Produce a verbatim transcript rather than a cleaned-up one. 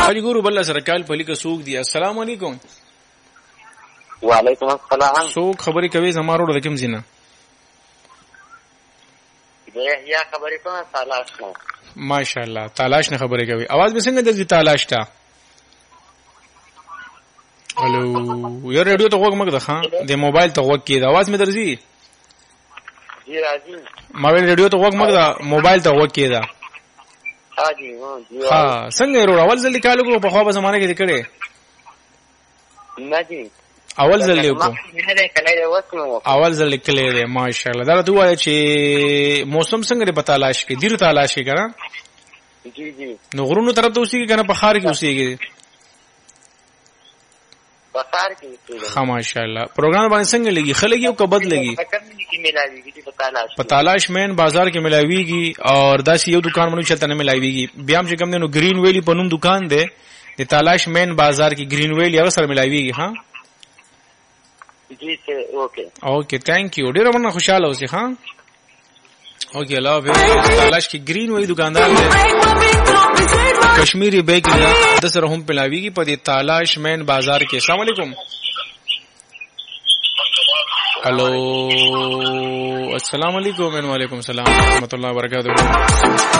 اجي ګورو بل سره کال په لیکه سوق دی. السلام علیکم. وعلیکم السلام. سوق خبرې کوي زمارو د کوم زینه؟ یا خبرې کوم تلاش نه. ماشاءالله تلاش نه خبرې کوي. आवाज به څنګه درځي تلاش تا؟ الو یو ریډیو ته وګ مګ ده ها د موبایل ته وګ کې د आवाज مې درځي؟ جی راځي. ما ویل ریډیو ته وګ مګ ده موبایل ته وګ کې ده. ها جی ها. ها څنګه ورو اول ځل کالو کو په خوا په زمانه کې کړي؟ نه جی اول ځل لیکو. اول ځل لیکلې ده ماشاءالله. دا ته وایي چې موسم څنګه دی په تلاش کې؟ ډیر تلاش کې کنه؟ جی جی. نو غرونو طرف ته اوسېږي کنه په خار کې اوسېږي؟ په خار کې اوسېږي. ها ماشاءالله. پروګرام باندې څنګه لګي؟ خلګي او کبد لګي؟ په تلاش مین بازار کې ملاويږي اور داسې یو دکان باندې چلته نه ملاويږي. بیا هم چې کوم نو گرین ویلی په نوم دکان دی د تلاش مین بازار کې گرین ویلی هغه سره ملاويږي. ها جی سر اوکے اوکے تھینک یو. ډیر مننه خوشاله اوسئ. ها اوکے الله حافظ. تلاش کې گرین ویلی دکاندار دی کشمیری بیک د سره هم ملاويږي په دې تلاش مین بازار کې. السلام علیکم. हेलो अस्सलाम वालेकुम. वालेकुम सलाम व रहमतुल्लाहि व बरकातहू.